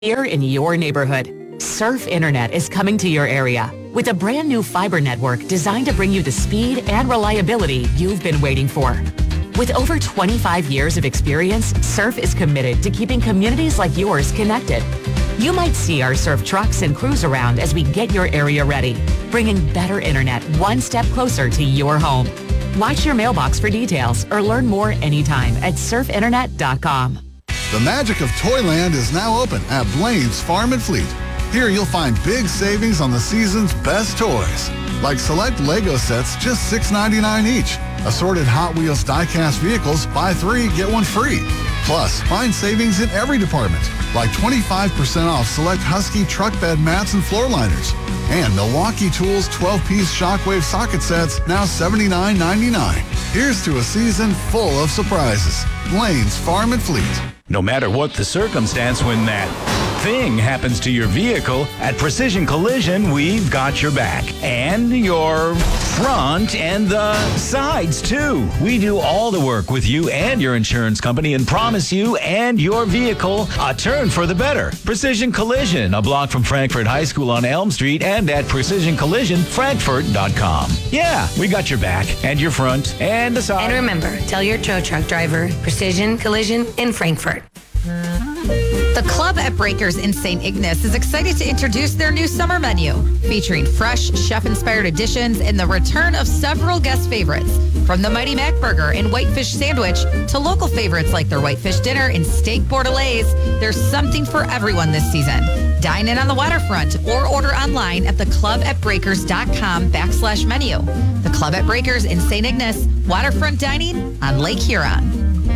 Here in your neighborhood, Surf Internet is coming to your area with a brand new fiber network designed to bring you the speed and reliability you've been waiting for. With over 25 years of experience, Surf is committed to keeping communities like yours connected. You might see our Surf trucks and crews around as we get your area ready, bringing better internet one step closer to your home. Watch your mailbox for details or learn more anytime at surfinternet.com. The magic of Toyland is now open at Blaine's Farm and Fleet. Here you'll find big savings on the season's best toys, like select Lego sets just $6.99 each. Assorted Hot Wheels die-cast vehicles, buy 3, get 1 free. Plus, find savings in every department, like 25% off select Husky truck bed mats and floor liners. And Milwaukee Tools 12-piece shockwave socket sets, now $79.99. Here's to a season full of surprises. Blaine's Farm and Fleet. No matter what the circumstance, when that thing happens to your vehicle, at Precision Collision, we've got your back. And your front and the sides, too. We do all the work with you and your insurance company and promise you and your vehicle a turn for the better. Precision Collision, a block from Frankfort High School on Elm Street and at precisioncollisionfrankfurt.com. Yeah, we got your back and your front and the side. And remember, tell your tow truck driver, Precision Collision in Frankfort. The Club at Breakers in St. Ignace is excited to introduce their new summer menu, featuring fresh, chef-inspired additions and the return of several guest favorites. From the Mighty Mac Burger and Whitefish Sandwich to local favorites like their Whitefish Dinner and Steak Bordelaise, there's something for everyone this season. Dine in on the waterfront or order online at theclubatbreakers.com/menu. The Club at Breakers in St. Ignace, waterfront dining on Lake Huron.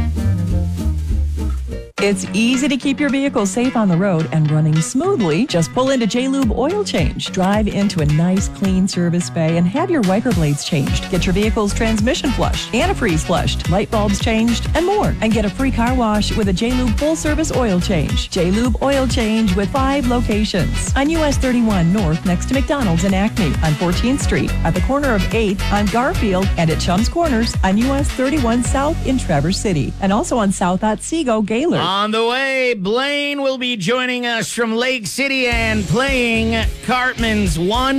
It's easy to keep your vehicle safe on the road and running smoothly. Just pull into J-Lube Oil Change. Drive into a nice, clean service bay and have your wiper blades changed. Get your vehicle's transmission flushed, antifreeze flushed, light bulbs changed, and more. And get a free car wash with a J-Lube full-service oil change. J-Lube Oil Change with 5 locations. On US 31 North next to McDonald's in Acme, on 14th Street, at the corner of 8th on Garfield, and at Chum's Corners on US 31 South in Traverse City. And also on South Otsego, Gaylord. On the way, Blaine will be joining us from Lake City and playing Cartman's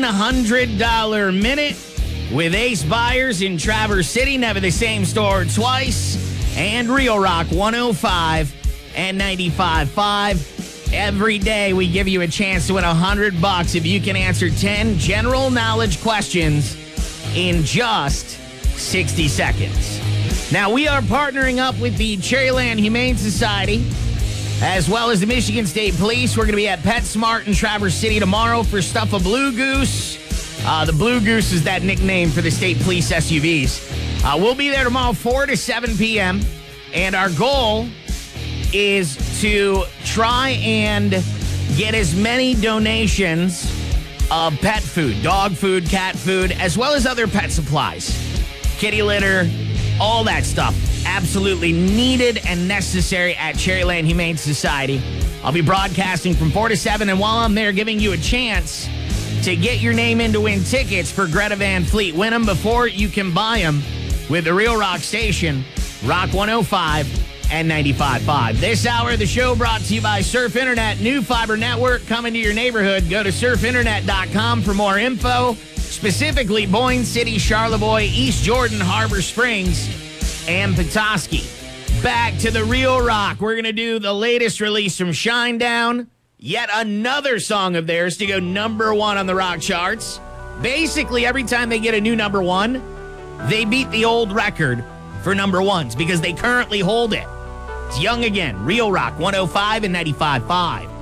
$100 Minute with Ace Buyers in Traverse City, never the same store twice, and Real Rock 105 and 95.5. Every day we give you a chance to win $100 if you can answer 10 general knowledge questions in just 60 seconds. Now, we are partnering up with the Cherryland Humane Society, as well as the Michigan State Police. We're going to be at PetSmart in Traverse City tomorrow for Stuff a Blue Goose. The Blue Goose is that nickname for the state police SUVs. We'll be there tomorrow, 4 to 7 p.m., and our goal is to try and get as many donations of pet food, dog food, cat food, as well as other pet supplies, kitty litter, all that stuff. Absolutely needed and necessary at Cherryland Humane Society. I'll be broadcasting from 4 to 7, and while I'm there, giving you a chance to get your name in to win tickets for Greta Van Fleet. Win them before you can buy them with the Real Rock Station, Rock 105 and 95.5. This hour of the show brought to you by Surf Internet, new fiber network coming to your neighborhood. Go to surfinternet.com for more info. Specifically, Boyne City, Charlevoix, East Jordan, Harbor Springs, and Petoskey. Back to the Real Rock. We're going to do the latest release from Shinedown. Yet another song of theirs to go number 1 on the rock charts. Basically, every time they get a new number 1, they beat the old record for number 1s because they currently hold it. It's Young Again, Real Rock 105 and 95.5.